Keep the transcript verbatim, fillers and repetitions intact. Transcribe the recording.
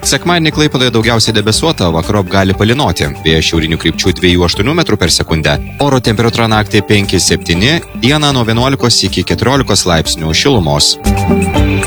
Sekmadienį Klaipėdoje daugiausiai debesuota, vakarop gali palynoti. Vėjas šiaurinių krypčių dviejų aštuonių metrų per sekundę. Oro temperatūra naktį penki septyni, dieną nuo vienuolikos iki keturiolikos laipsnių šilumos.